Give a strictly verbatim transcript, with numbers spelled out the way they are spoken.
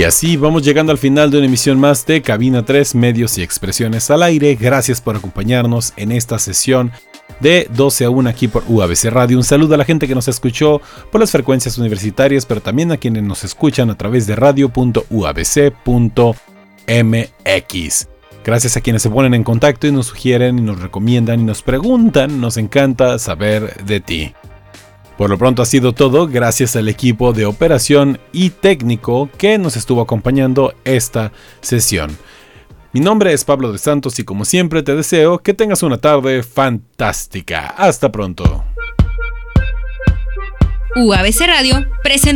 Y así vamos llegando al final de una emisión más de Cabina tres, Medios y Expresiones al Aire. Gracias por acompañarnos en esta sesión de doce a una aquí por U A B C Radio. Un saludo a la gente que nos escuchó por las frecuencias universitarias, pero también a quienes nos escuchan a través de radio punto u a b c punto m x. Gracias a quienes se ponen en contacto y nos sugieren y nos recomiendan y nos preguntan. Nos encanta saber de ti. Por lo pronto ha sido todo, gracias al equipo de operación y técnico que nos estuvo acompañando esta sesión. Mi nombre es Pablo de Santos y como siempre te deseo que tengas una tarde fantástica. Hasta pronto. U A B C Radio presenta